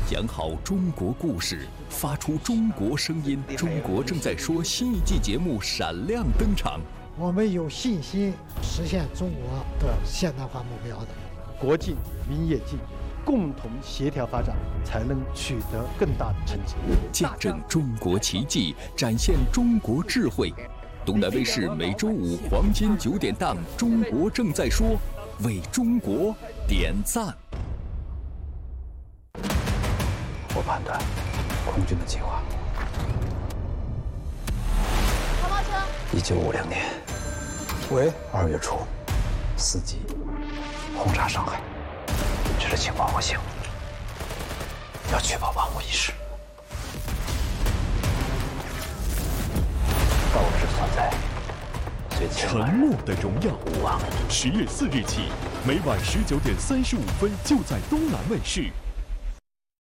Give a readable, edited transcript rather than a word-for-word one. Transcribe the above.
讲好中国故事，发出中国声音。中国正在说新一季节目闪亮登场。 我们有信心实现中国的现代化目标的。 国进民也进，共同协调发展，才能取得更大的成绩。 见证中国奇迹，展现中国智慧。东南卫视每周五黄金9点档《中国正在说》，为中国点赞。 我判断，空军的计划。 跑跑车。 1950年2月初，4机轰炸上海，这是情报核心，要确保万无一失。高是存在，最沉默的荣耀。10月4日起，每晚19点35分，就在东南卫视。